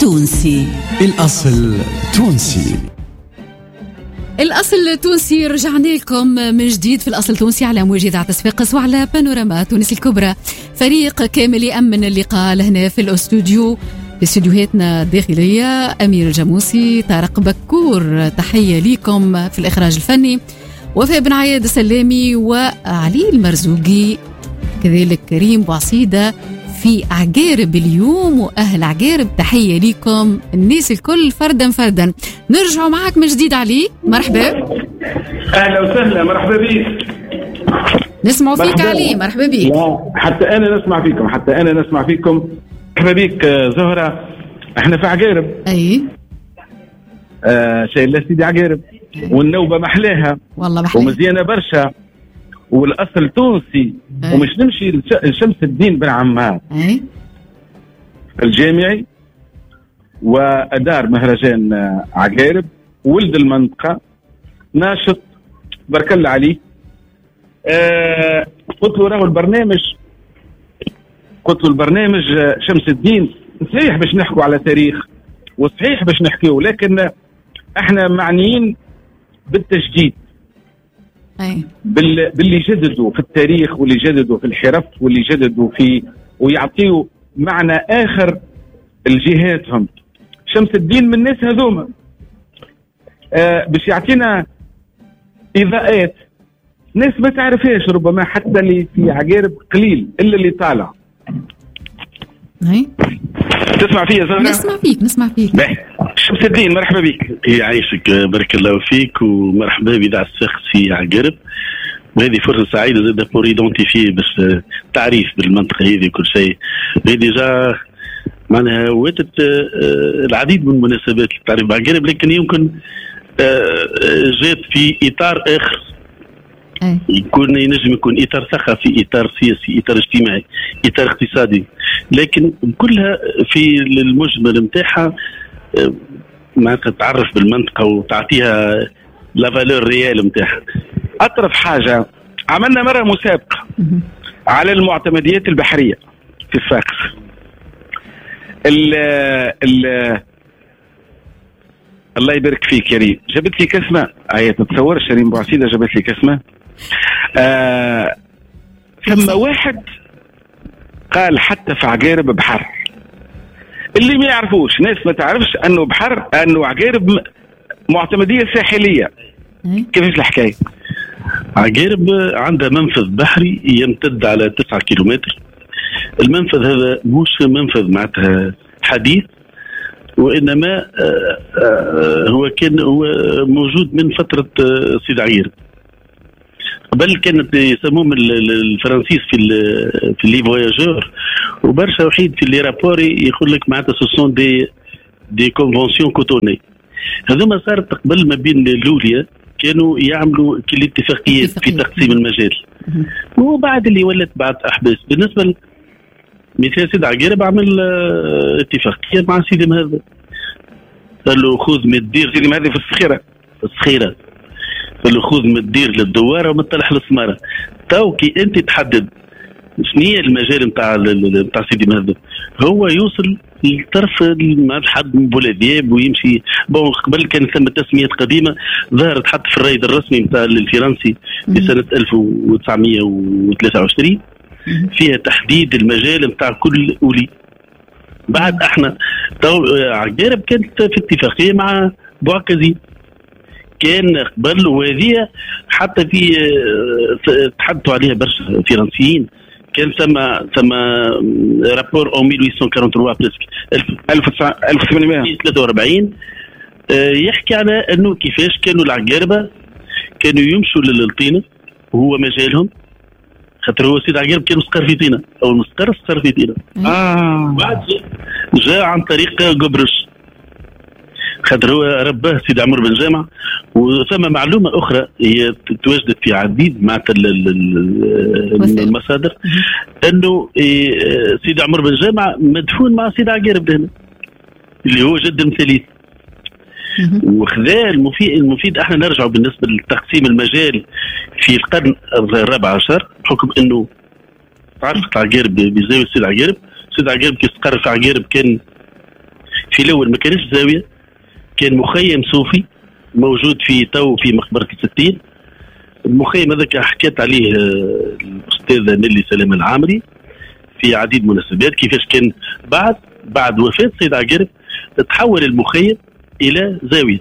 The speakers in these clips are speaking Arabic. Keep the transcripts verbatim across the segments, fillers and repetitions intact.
تونسي. الأصل تونسي. الأصل التونسي رجعنا لكم من جديد في الأصل التونسي على موجة إذاعة صفاقس وعلى بانوراما تونس الكبرى. فريق كامل يأمن اللقاء لهنا في الاستوديو في استوديوهاتنا الداخلية. أمير الجاموسي، طارق بكور، تحية لكم في الإخراج الفني، وفاء بن عياد السلامي، وعلي المرزوقي، كذلك كريم بوعصيدة في عقارب اليوم. وأهل عقارب تحية لكم الناس الكل فردا فردا. نرجع معك من جديد علي، مرحبا. أهلا وسهلا، مرحبا بيك. نسمع فيك علي، مرحبا بيك. لا حتى أنا نسمع فيكم، حتى أنا نسمع فيكم. مرحبا بيك زهرة. احنا في عقارب. أي آه شايل الله سيدي عقارب، والنوبة محلاها والله محلاها ومزيانة برشا، والأصل تونسي. أي. ومش نمشي لشمس الدين بن عمار أي. الجامعي وأدار مهرجان عقارب، ولد المنطقة، ناشط بارك الله عليه. آه قلت له راهو البرنامج قلت له البرنامج شمس الدين صحيح باش نحكوا على تاريخ وصحيح باش نحكيه، لكن احنا معنيين بالتجديد، أي. بال... باللي جددوا في التاريخ واللي جددوا في الحرف واللي جددوا في ويعطيوا معنى آخر لجهاتهم. شمس الدين من الناس هذوما آه باش يعطينا إضاءات ناس ما تعرفهاش، ربما حتى اللي في عقارب قليل إلا اللي طالع. أي. تسمع فيا زهرة؟ نسمع فيك نسمع فيك. شمس الدين مرحبا بك. يعيشك، بارك الله فيك، ومرحبا بإذاعة صفاقس في عقارب. وهذه فرصة سعيدة زادة بور ايدونتيفي باش تعريف بالمنطقة هذه كل شيء. هذه جا معناها واتت العديد من المناسبات للتعريف بعقارب، لكن يمكن جات في إطار آخر. أي. يكون ينجم يكون إطار ثقافي، إطار سياسي، إطار اجتماعي، إطار اقتصادي، لكن كلها في المجمل متاعها معناتها تعرف بالمنطقة وتعطيها لا فالور ريال متاعها. أطرف حاجة عملنا مرة مسابقة على المعتمديات البحرية في صفاقس. ال ال الله يبارك فيك يا ريم، جابت لي كسمة. هي تتصور شيرين بوعصيدة جابت لي كسمة. آه ثم واحد قال حتى في عقارب بحر. اللي ما يعرفوش، ناس ما تعرفش انه بحر، انه عقارب معتمدية ساحلية. كيفاش الحكاية؟ عقارب عندها منفذ بحري يمتد على تسعة كيلومتر. المنفذ هذا مش منفذ معناتها حديث، وإنما هو كان هو موجود من فترة سيد عقارب. قبل كانت يسموهم الفرنسيس في في لي فواياجور، وبرشا وحيد في لي رابوري يقول لك معناتها سوسون دي دي كونفونسيون كوتوني. هذوما صارت قبل ما بين لوليا كانوا يعملوا كل اتفاقيات في تقسيم المجال، وبعد اللي ولت بعد احداث. بالنسبه مثال سيد عقارب عمل اتفاقيه مع سيدي مهذا، قال له خذ من الدير. سيدي مهذا في الصخيره في الصخيره قال له خذ من الدير للدواره ومن طلح للسماره. تو كي انت تحدد شنو هي المجال نتاع نتاع سيدي مهذا، هو يوصل للطرف لحد من بولادياب ويمشي. بون قبل كان ثم تسميات قديمه ظهرت حتى في الرايد الرسمي نتاع الفرنسي في سنه ألف وتسعمائة وثلاثة وعشرين فيها تحديد المجال نتاع كل أولي. بعد احنا تو عقارب كانت في اتفاقيه مع بوعكازي كان قبل، وهذه حتى في تحدثوا عليها برشا فرنسيين. كان ثم ثم رابور او ألف وثمانمائة وثلاثة وأربعين ألف وثمانمائة وثلاثة وأربعين يحكي على انه كيفاش كانوا العقاربه كانوا يمشوا للطينه وهو مجالهم، خاطر هو سيد عقارب كان مسقر في طينه او المسقر مسقر في طينه. اه بعد جاء عن طريق قبرش، خاطر هو رباه سيد عمر بن جامع. وثم معلومه اخرى هي تواجدت في عديد مع المصادر، انه سيد عمر بن جامع مدفون مع سيد عقارب هنا اللي هو جد المثاليث. وخذا المفيد المفيد احنا نرجع بالنسبه لتقسيم المجال في القرن الرابع عشر، بحكم انه تعرفت عقارب بزاويه سيد عقارب. سيد عقارب كي استقر في عقارب كان في الاول ما كانش زاويه، كان مخيم صوفي موجود في تو في مقبره الستين. المخيم هذاك حكيت عليه الاستاذه نيلي سلام العامري في عديد مناسبات، كيفاش كان بعد بعد وفاه سيد عقارب تحول المخيم الى زاويه.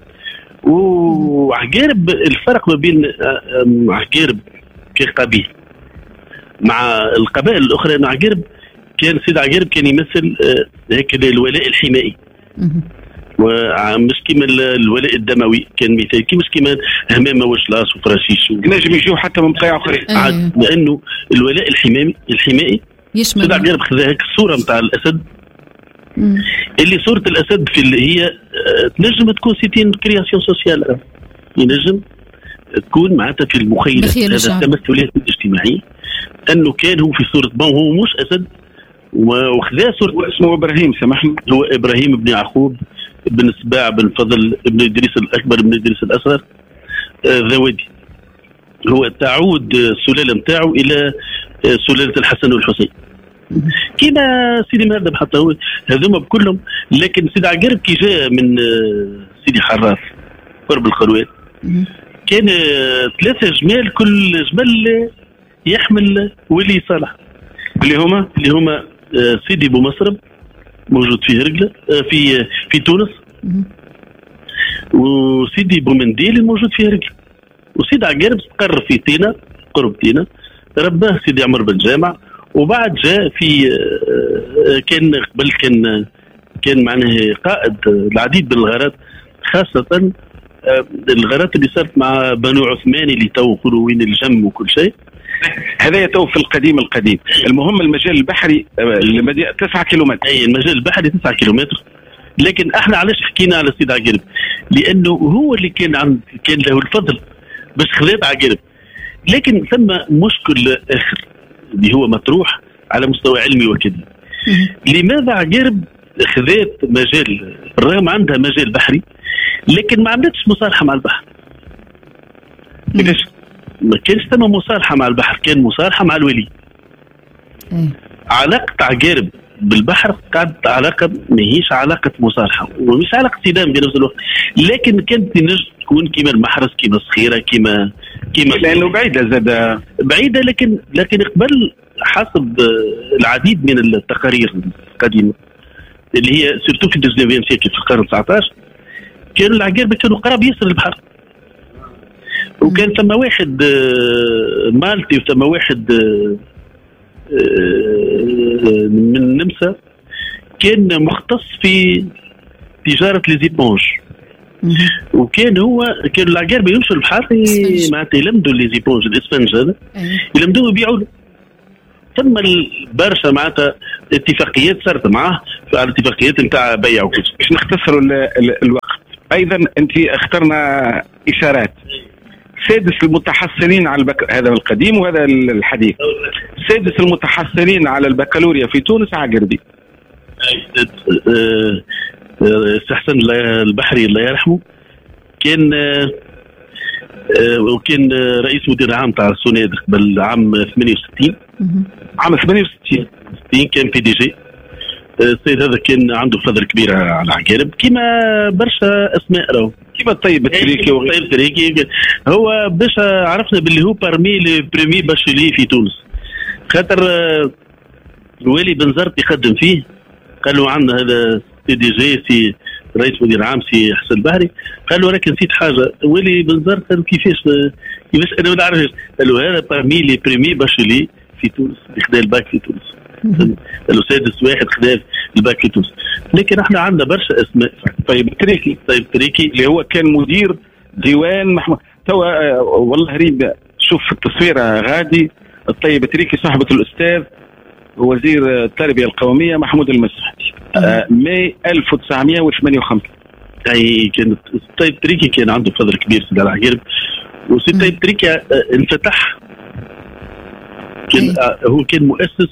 وعقارب الفرق ما بين عقارب كقبيل مع القبائل الاخرى، ان عقارب كان سيد عقارب كان يمثل هيك الولاء الحمائي، ومش كيما الولاء الدموي، كان مثال كي مش كيما همامه وشلاص وفراشيش ينجم يجيو حتى من بقايا اخرين، لانه الولاء الحمائي الحمائي سيد عقارب خذا هيك الصوره نتاع الاسد. مم. اللي صورة الأسد في اللي هي تنجم تكون سيتين كرياسيون سوسيال، ينجم تكون معناتها في المخيلة هذا التمثلات الاجتماعية، أنه كان هو في صورة بون هو مش أسد، وخذا صورة اسمه إبراهيم سامحني، هو إبراهيم بن يعقوب بن سباع بن فضل بن إدريس الأكبر بن إدريس الأصغر ذوادي. هو تعود السلالة نتاعو إلى سلالة الحسن والحسين كيما سيدي مهردب حتى هو هذوما بكلهم. لكن سيدي عقارب كي جاء من سيدي حراف قرب الخروات كان ثلاثة جمال، كل جمل يحمل ولي صالح، اللي هما اللي هما سيدي بومصرب موجود في هرقلة في في تونس، وسيدي بومنديل الموجود في هرقلة، وسيدي عقارب استقر في تينا قرب تينا، رباه سيدي عمر بن جامع. وبعد جاء في كان قبل كان كان معناه قائد العديد من الغارات، خاصة الغارات اللي صارت مع بنو عثمان اللي تو يقولوا وين الجم وكل شيء. هذا يتو في القديم القديم. المهم المجال البحري المدينة تسعة كيلومتر. أي المجال البحري تسعة كيلومتر. لكن احنا علاش حكينا على سيد عقارب؟ لأنه هو اللي كان عند كان له الفضل باش خذات عقارب. لكن ثم مشكل آخر اللي هو مطروح على مستوى علمي وكذا. لماذا عقارب خذات مجال بالرغم عندها مجال بحري لكن ما عملتش مصالحة مع البحر؟ ليش؟ ما كانش ثم مصالحة مع البحر، كان مصالحة مع الولي. علاقة عقارب بالبحر كانت علاقة ماهيش علاقة مصالحة ومش علاقة صدام في نفس الوقت، لكن كانت نجم تكون كيما المحرس كيما الصخيرة كيما كيما لأنه بعيدة زاد بعيدة. لكن لكن قبل حسب العديد من التقارير القديمة اللي هي سيرتو في التسعينيات سيكل في القرن تسعة عشر كانوا العقارب كانوا قراب ياسر البحر، وكان ثم واحد مالتي وثم واحد من النمسا كان مختص في تجارة ليزيبونج، وكان هو كان العقارب يمشوا البحر معناتها يلمدوا ليزيبونج الاسفنج هذا يلمدوه ويبيعوا له. ثم برشا معناتها اتفاقيات صارت معاه في الاتفاقيات نتاع بيع وكل شيء. باش نختصروا الوقت ايضا انت اخترنا اشارات سادس المتحصلين على البك... هذا القديم وهذا الحديث. سادس المتحصلين على البكالوريا في تونس عقربي. استحسن البحري الله يرحمه كان وكان رئيس مدير عام تاع السوناد قبل عام ثمانية وستين. عام ثمانية وستين كان بي دي جي. السيد هذا كان عنده فضل كبير على العقارب كيما برشا اسماء راهو كيما الطيب التريكي الطيب التريكي. هو باش عرفنا باللي هو بارمي لي بريمي باشولي في تونس، خاطر الوالي بن زرت يقدم فيه قال له عندنا هذا سي دي جي سي رئيس مدير عام سي حسن البحري، قال له راك نسيت حاجه. الوالي بن زرت قال كيفاش كيفاش انا ما نعرفش، قال له هذا بارمي لي بريمي باشولي في تونس خذا الباك في تونس. قال له سادس واحد خذا الباك في تونس. لكن احنا عندنا برشا اسماء. طيب التريكي طيب التريكي اللي هو كان مدير ديوان محمود توا والله ريب شوف في التصويره غادي الطيب التريكي صاحبه الاستاذ وزير التربيه القوميه محمود المسحتي ماي ألف وتسعمائة وثمانية وخمسين. اي كان الطيب التريكي كان عنده فضل كبير سيدي العقارب، وسيدي الطيب التريكي انفتح كان هو كان مؤسس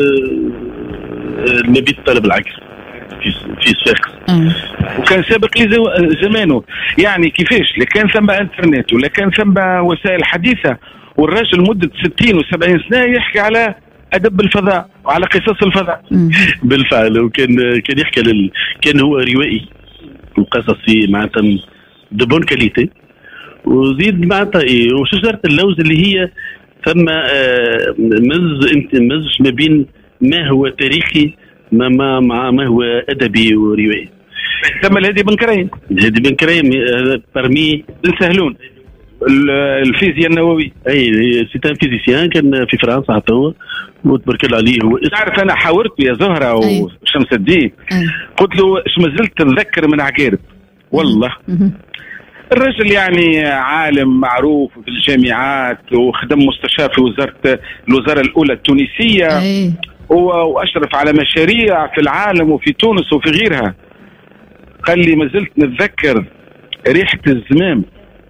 المبيت طلب العقل في في صفاقس، وكان سابق لزمانه. يعني كيفاش لا كان ثم انترنت ولا كان ثم وسائل حديثه والراجل مده ستين وسبعين سنه يحكي على ادب الفضاء وعلى قصص الفضاء. بالفعل. وكان كان يحكي لل... كان هو روائي وقصصي معناتها دو بون كاليتي. وزيد معناتها ايه وشجره اللوز اللي هي ثم آه مز مز ما بين ما هو تاريخي ما ما مع ما هو ادبي وروائي. ثم الهادي بن كريم. الهادي بن كريم برمي بن سهلون الفيزياء النووي. اي سي ان فيزيسيان كان في فرنسا حتى هو وتبارك الله عليه. هو تعرف انا حاورته يا زهره وشمس الدين قلت له اش ما زلت نذكر من عقارب والله. الرجل يعني عالم معروف في الجامعات وخدم مستشار في وزاره الوزاره الاولى التونسيه واشرف على مشاريع في العالم وفي تونس وفي غيرها. قال لي ما زلت نتذكر ريحه الزمام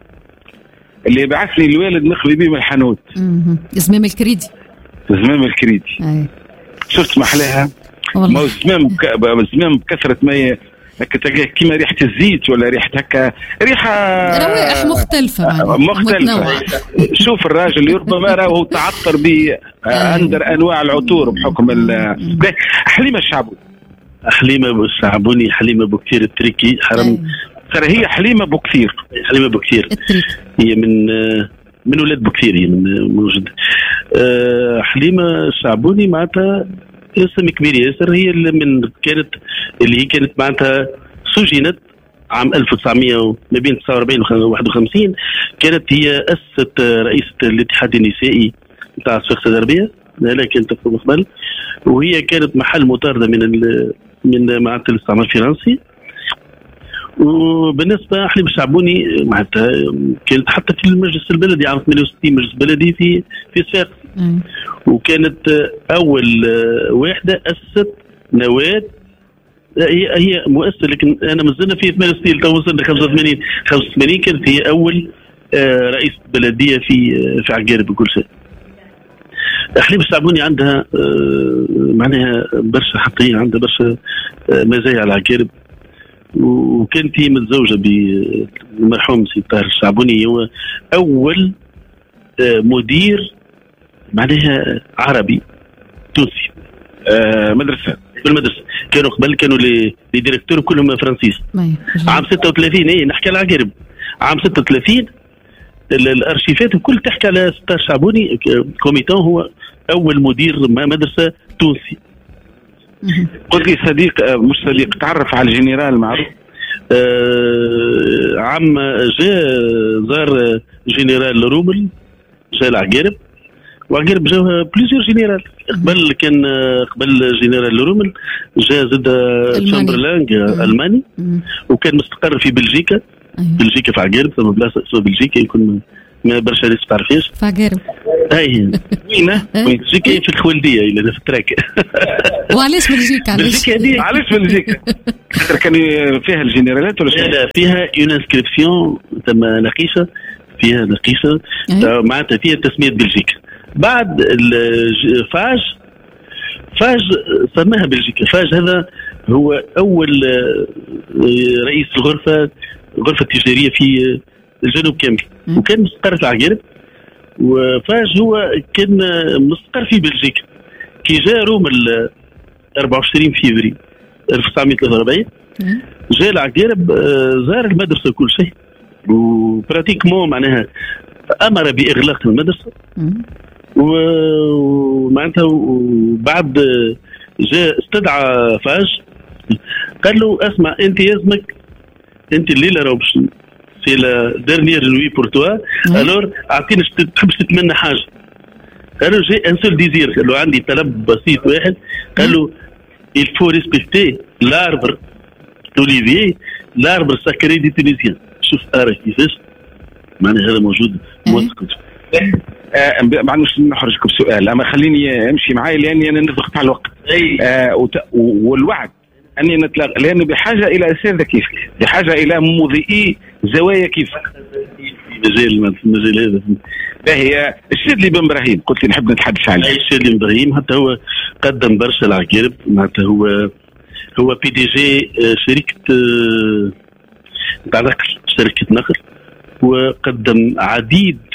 اللي بعثني الوالد نخلي بيه من الحانوت. زمام الكريدي. زمام الكريدي. أي. شفت محلاها؟ ما هو الزمام الزمام بكثره ما كيما ريحه الزيت ولا ريحه هكا ريحه روائح مختلفه مختلفه. شوف الراجل ربما راهو تعطر باندر انواع العطور بحكم حليمه الشعبوني. حليمه الشعبوني حليمه بكثير التريكي حرم. ترى هي حليمه بكثير. حليمه بكثير هي من من ولاد بكثير هي من موجود. أه حليمه الشعبوني معناتها اسم كبير ياسر. هي اللي من كانت اللي هي كانت معناتها سجنت عام ألف وتسعمائة ما بين تسعة وأربعين وواحد وخمسين. كانت هي أسست رئيسة الاتحاد النسائي نتاع صفاقس الغربية لا كانت في المقبل. وهي كانت محل مطاردة من من معناتها الاستعمار الفرنسي. وبالنسبه حليمه الشعبوني معناتها كانت حتى في المجلس البلدي عام ثمانية وستين مجلس بلدي في في صفاقس. وكانت اول واحده اسست نواه. هي هي مؤسسه لكن انا مازلنا في ثمانية وستين تو وصلنا خمسة وثمانين خمسة وثمانين كانت هي اول رئيس بلديه في في عقارب بكل شيء. حليمه الشعبوني عندها معناها برشا حتى هي عندها برشا مزايا على عقارب. وكانت هي متزوجه بالمرحوم سي طاهر الشعبوني. هو اول مدير معناها عربي تونسي مدرسه بالمدرسه. كانوا قبل كانوا لي ديريكتور كلهم فرنسيس. عام ستة وثلاثين اي نحكي على عقارب عام ستة وثلاثين الارشيفات الكل تحكي على سي طاهر الشعبوني كوميتون هو اول مدير مدرسه تونسي. قلت لي صديق مش صديق تعرف على الجنرال معروف. آه عم جاء زار جنرال رومل جاء العقارب وعقارب جاء بليزيور جنرال. قبل كان قبل جنرال رومل جاء زاد تشامبرلانج الماني وكان مستقر في بلجيكا. بلجيكا في عقارب ثم بلاصه اسمها بلجيكا يكون ما برشا ناس تعرفيش في عقارب. اي وينه بلجيكا في الخولديه اللي في التراك. وعلاش بلجيكا؟ علاش علاش بلجيكا؟ خاطر كان فيها الجنرالات ولا لا فيها اون انسكريبسيون ثم نقيشه فيها نقيشه معناتها فيها تسميه بلجيكا. بعد الفاج فاج سماها بلجيكا. فاج هذا هو اول رئيس الغرفه الغرفه التجاريه في الجنوب كامل وكان مستقر في عقارب. وفاج هو كان مستقر في بلجيكا. كي جاء رومل أربعة وعشرين فيفري ألف وتسعمائة وثلاثة وأربعين جاء العقارب زار المدرسه كل شيء وبراتيكمون معناها امر باغلاق المدرسه. ومعناتها وبعد جاء استدعى فاج قال له اسمع انت يلزمك انت الليله راهو باش سي لا ديرنيير نوي بور توا الور اعطيني تحبش تتمنى حاجه. قال له جي ان سول ديزير. قال له عندي طلب بسيط واحد. قال له il faut respecter l'arbre d'olivier l'arbre sacré du Tunisien. شوف ارى كيفاش معناها هذا موجود موثق. بعد مش نحرجك بسؤال اما خليني امشي معاي لاني انا نضغط على الوقت. آه والوعد اني نتلاقى لانه بحاجه الى اساتذه كيفك بحاجه الى مضيئي زوايا كيفك في مجال في المجال هذا. هي الشادلي بن ابراهيم قلت لي نحب نتحدث عليه. الشادلي بن ابراهيم حتى هو قدم برشا العقارب معناتها هو هو بي دي جي شركه نتاع نقل شركه نقل وقدم عديد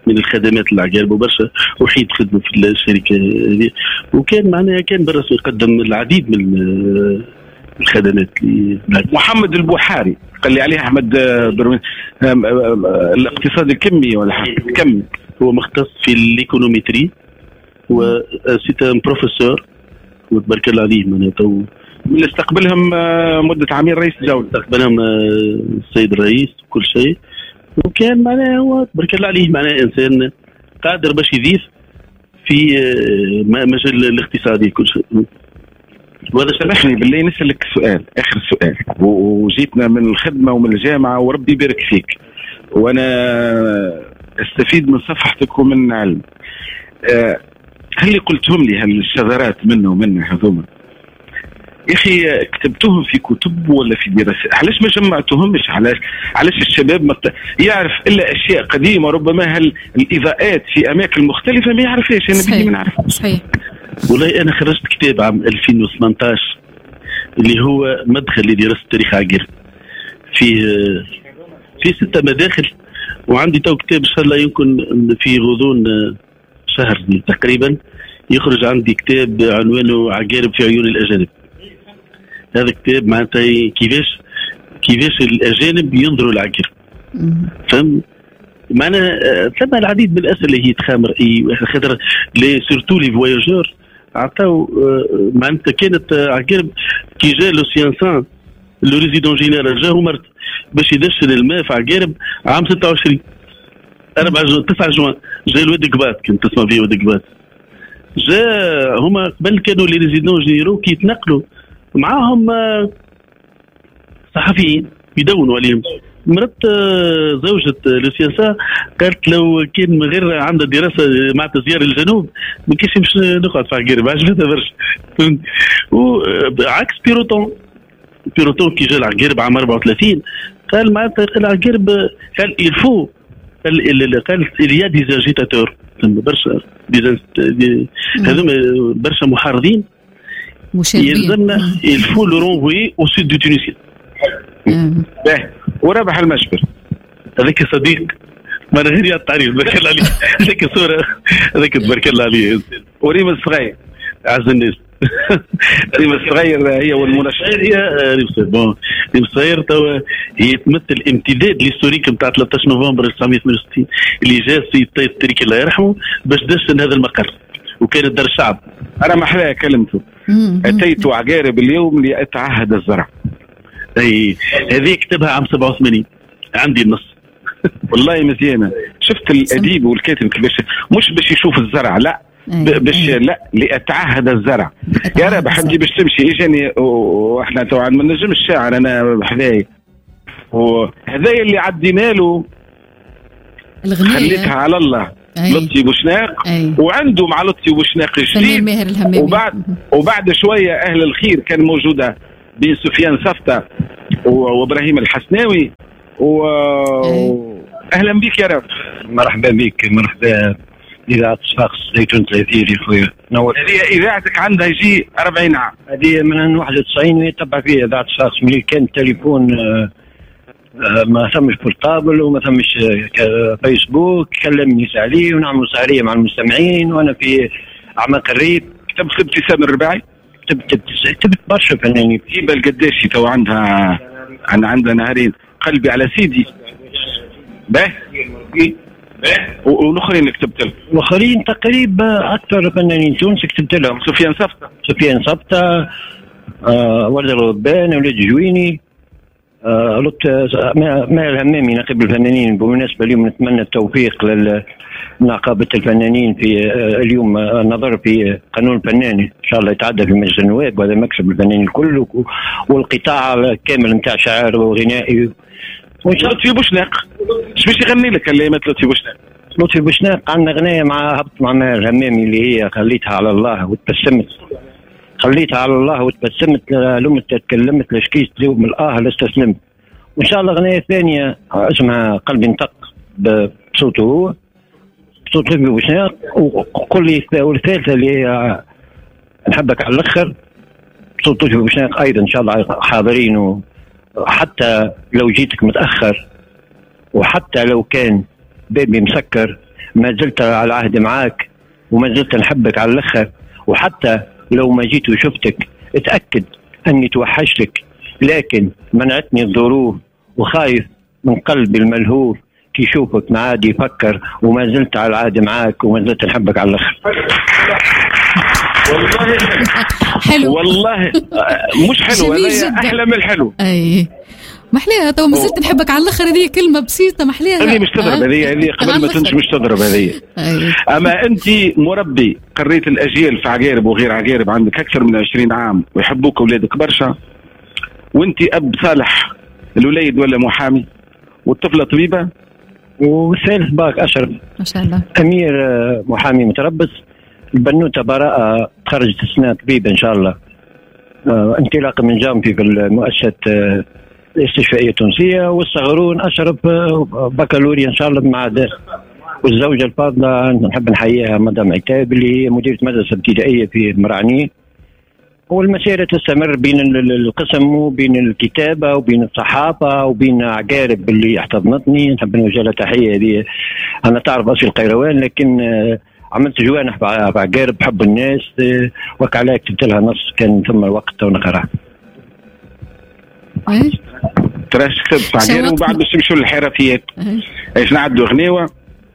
من الخدمات العقارب وبرشا وحيد خدمه في الشركه هذه، وكان معناها كان برا يقدم العديد من الخدمات. محمد البوحاري قال لي عليه احمد برمين الاقتصاد الكمي ولا حاجه كمي، هو مختص في الايكونومتري وسيت بروفيسور وتبارك الله عليه معناها تو اللي استقبلهم مده عامين رئيس الدوله، استقبلهم السيد الرئيس وكل شيء، وكان معناها هو تبارك الله عليه معناها انسان قادر باش يضيف في مجال الاقتصادي كل شيء. وهذا سامحني بالله نسألك سؤال، آخر سؤال، وجيتنا من الخدمة ومن الجامعة وربي يبارك فيك، وأنا استفيد من صفحتك ومن علم. أه هل اللي قلتهم لي هالشذرات منه ومنه هذوما يا أخي كتبتهم في كتب ولا في دراسات؟ علاش ما جمعتهمش؟ علاش علاش الشباب ما يعرف إلا أشياء قديمة ربما هالإضاءات في أماكن مختلفة ما يعرفهاش؟ أنا بدي ما نعرفها. صحيح. والله أنا خرجت كتاب عام ألفين وثمانية عشر اللي هو مدخل لدراسة تاريخ عقارب في في ستة مداخل، وعندي تو كتاب إن شاء الله يمكن في غضون شهر تقريبا يخرج عندي كتاب عنوانه عقارب في عيون الأجانب. هذا كتاب معناتها كيفاش كيفاش الأجانب ينظروا للعقارب، فهم معنا ثم العديد من الأسئلة اللي هي تخام رأيي خاطر لي سورتو لي فواياجور عطاو معناتها كانت عقارب كي جا لو سيانسان لو ريزيدون جينيرال جا مرت باش يدشن الماء في عقارب عام ستة وعشرين أربعة جو تسعة جوان جا الواد قبات كنت تسمع فيه واد قبات جا هما قبل كانوا لي ريزيدون جينيرو كي يتنقلوا معاهم صحفيين يدونوا عليهم. مرت زوجة لوسيانسا قالت لو كان من غير عندها دراسة مع تزيار الجنوب ما كاش مش نقعد في عقارب عجبتها برشا. وعكس بيروتون بيروتون كي جا العقارب عام أربعة وثلاثين قال معناتها العقارب قال الفو قال قال اليا ديزاجيتاتور برشا هذوما برشا محارضين يلزمنا الفو لو رونفوي او سود دو تونسيا. باهي وربح المشبر هذاك صديق ما غير يا التعريف تبارك الله عليه هذاك صورة هذاك تبارك الله عليه. وريم الصغير أعز الناس ريم الصغير هي والمنشأ هي ريم الصغير بون ريم الصغير توا هي تمثل امتداد للهستوريك نتاع ثلاثة عشر نوفمبر ألف وتسعمائة وثمانية وستين اللي جاء السيد طيب التريكي الله يرحمه باش دشن هذا المقر وكانت دار الشعب. أنا ما أحلاها كلمته أتيت عقارب اليوم لأتعهد الزرع. اي هذه كتبها عام سبعة وثمانين عندي النص والله مزيانه. شفت الاديب والكاتب كيفاش مش باش يشوف الزرع لا باش لا لاتعهد الزرع يا رب حدي باش تمشي اجاني واحنا طبعا ما نجمش الشاعر انا بحذاي وهذايا اللي عدينا له خليتها على الله لطفي بوشناق وعنده مع لطفي بوشناق جديد وبعد وبعد شويه اهل الخير كان موجوده بين سفيان صفته وابراهيم الحسناوي واهلا بك يا رب. مرحبا بك مرحبا اذاعه شخص زيتون ثلاثين خويا نور. هذه اذاعتك عندها يجي أربعين عام هذه من واحد وتسعين ويتبع فيها اذاعه شخص ملي كان التليفون ما ثمش بورتابل وما ثمش فيسبوك كلمني عليه ونعمل سهريه مع المستمعين وانا في اعماق الريف. كتبت ابتسام الرباعي كتبت كتبت برشا فنانين هبه القداشي تو عندها عندها عندها نهارين قلبي على سيدي باه والاخرين اللي كتبت لهم الاخرين تقريبا اكثر فنانين تونس كتبت لهم سفيان صفته سفيان صفته آه ولد الغبان ولد جويني آه لط ما الهمامي نقيب الفنانين. بالمناسبه اليوم نتمنى التوفيق لنقابه الفنانين في آه اليوم آه النظر في قانون الفناني ان شاء الله يتعدى في مجلس النواب وهذا مكسب الفنانين الكل والقطاع كامل نتاع شعر وغنائي وان شاء الله. لطفي بوشناق ايش باش يغني لك كلمات لطفي بوشناق؟ لطفي بوشناق عندنا غنايه مع هبط مع ماهر الهمامي اللي هي خليتها على الله وتبسمت خليتها على الله وتبسمت لما تكلمت لشكيت تجاوب من الاه لا استسلمت. وان شاء الله غنايه ثانيه اسمها قلبي انطق بصوته هو صوت لطفي بوشناق وقل لي والثالثه اللي هي نحبك على الاخر صوت لطفي بوشناق ايضا ان شاء الله حاضرين. حتى لو جيتك متأخر وحتى لو كان بابي مسكر ما زلت على العهد معاك وما زلت نحبك على الأخر، وحتى لو ما جيت وشفتك اتأكد أني توحشتك، لكن منعتني الظروف وخايف من قلبي الملهوف كي يشوفك معادي يفكر، وما زلت على العهد معاك وما زلت نحبك على الأخر. والله حلو والله مش حلو، هذا أحلى من الحلو. أي محليها تو ما زلت نحبك على الأخر، هذه كلمة بسيطة محليها. هذه مش تضرب، هذه هذه قبل ما تنش مش تضرب هذه. أما أنت مربي قريت الأجيال في عقارب وغير عقارب، عندك أكثر من عشرين عام ويحبوك أولادك برشا، وأنت أب صالح، الوليد ولا محامي والطفلة طبيبة، والثالث باك أشرف ما شاء الله أمير محامي متربص، البنوتة براءة خرجت السنة طبيبة إن شاء الله، انطلاقا من جامعتي في المؤسسة الاستشفائية التونسية، والصغرون أشرف بكالوريا إن شاء الله بمعهد، والزوجة الفاضلة نحب نحييها مدام عتاب اللي هي مديرة مدرسة ابتدائية في مرعني، والمسيرة تستمر بين القسم وبين الكتابة وبين الصحافة وبين عقارب اللي احتضنتني، نحب نوجه لها تحية. هذه أنا تعرف أصل القيروان، لكن عملت جوانح بعقارب بحب الناس، وكعليك كتبت لها نص كان ثم الوقت ونقرأ. تراش كتبت عقارب وبعد باش نمشوا للحرفيات ايش نعدوا غنيوة.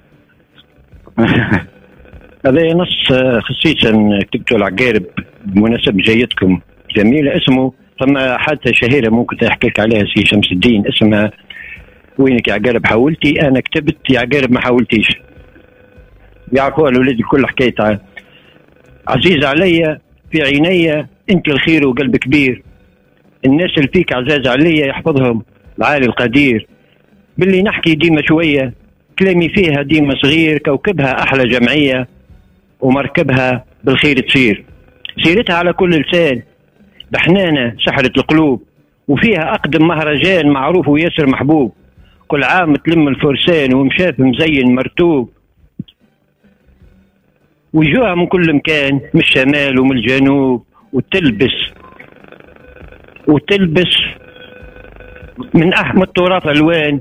هذا نص خصيصا كتبته العقارب بمناسبة جيدكم جميلة، اسمه ثم حادثة شهيرة ممكن أحكي لك عليها سي شمس الدين، اسمها وينك يا عقارب حاولتي، أنا كتبت يا عقارب ما حاولتيش. يعرفوا الولاد الكل حكايتها. عزيز علي في عيني أنت الخير وقلب كبير، الناس اللي فيك عزاز علي يحفظهم العالي القدير، باللي نحكي ديما شوية كلامي فيها ديما صغير، كوكبها أحلى جمعية ومركبها بالخير تصير، سيرتها على كل لسان بحنانة سحرة القلوب، وفيها أقدم مهرجان معروف وياسر محبوب، كل عام تلم الفرسان ومشاف مزين مرتوب، وجوها من كل مكان من الشمال ومن الجنوب، وتلبس وتلبس من أحمد التراث ألوان،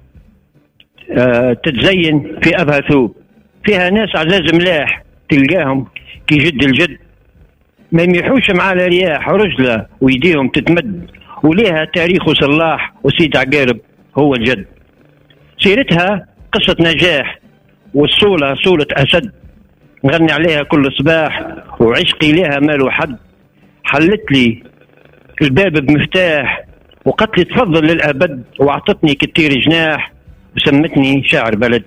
آه تتزين في أبها ثوب، فيها ناس عزاز ملاح تلقاهم كي جد الجد، ما يميحوش مع الرياح رجلة ويديهم تتمد، وليها تاريخ صلاح وسيد عقارب هو الجد، سيرتها قصة نجاح والصولة صولة أسد، نغني عليها كل صباح وعشقي لها ماله حد، حلت لي الباب بمفتاح وقالت لي تفضل للأبد، وعطتني كتير جناح وسمتني شاعر بلد.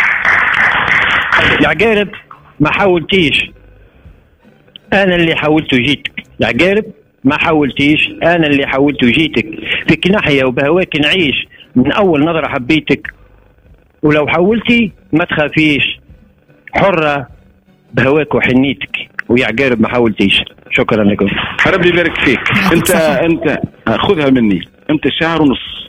يا عقارب ما حاولتيش أنا اللي حاولت وجيتك، يا عقارب ما حاولتيش أنا اللي حاولت وجيتك، فيك ناحية وبهواك نعيش، من أول نظرة حبيتك، ولو حاولتي ما تخافيش، حرة بهواك وحنيتك، ويا عقارب ما حاولتيش. شكرا لكم، ربي يبارك فيك. انت انت خذها مني، انت شاعر ونص.